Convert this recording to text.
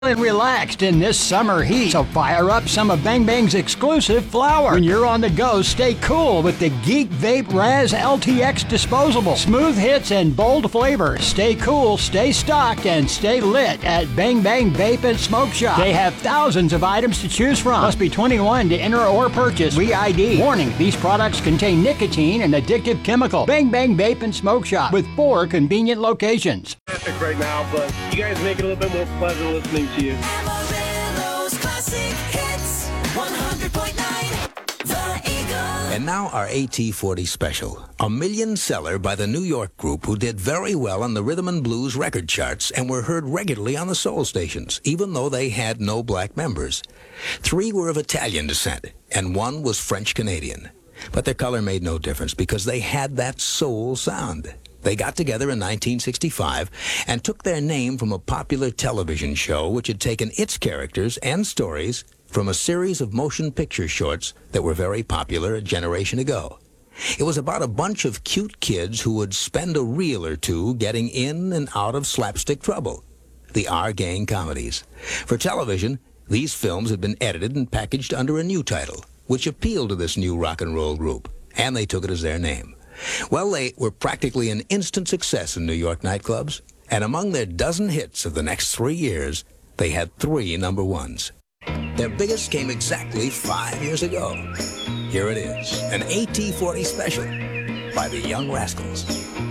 And relaxed in this summer heat. So fire up some of Bang Bang's exclusive flour. When you're on the go, stay cool with the Geek Vape Raz LTX disposable. Smooth hits and bold flavors. Stay cool, stay stocked, and stay lit at Bang Bang Vape and Smoke Shop. They have thousands of items to choose from. Must be 21 to enter or purchase. VID. Warning, these products contain nicotine and addictive chemical. Bang Bang Vape and Smoke Shop with 4 convenient locations. Right now, but you guys make it a little bit more pleasant listening to you. Amarillo's Classic Hits 100.9 The Eagle. And now our AT40 special, a million seller by the New York group who did very well on the rhythm and blues record charts and were heard regularly on the soul stations, even though they had no black members. 3 were of Italian descent, and 1 was French-Canadian. But their color made no difference because they had that soul sound. They got together in 1965 and took their name from a popular television show which had taken its characters and stories from a series of motion picture shorts that were very popular a generation ago. It was about a bunch of cute kids who would spend a reel or two getting in and out of slapstick trouble. The Our Gang comedies. For television, these films had been edited and packaged under a new title, which appealed to this new rock and roll group, and they took it as their name. Well, they were practically an instant success in New York nightclubs, and among their dozen hits of the next 3 years, they had 3 number ones. Their biggest came exactly 5 years ago. Here it is, an AT40 special by the Young Rascals.